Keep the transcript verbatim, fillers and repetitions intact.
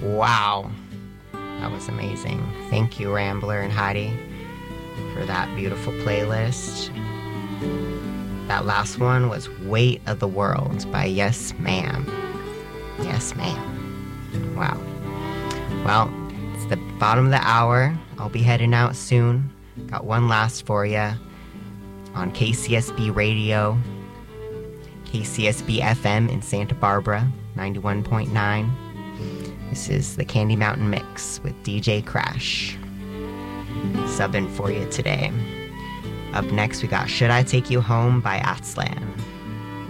Wow. That was amazing. Thank you, Rambler and Heidi, for that beautiful playlist. That last one was Weight of the World by Yes Ma'am. Yes Ma'am. Wow. Well, it's the bottom of the hour. I'll be heading out soon. Got one last for you on K C S B Radio, K C S B F M in Santa Barbara, ninety-one point nine. This is the Candy Mountain Mix with D J Crash. Subbing for you today. Up next, we got Should I Take You Home by Atslan.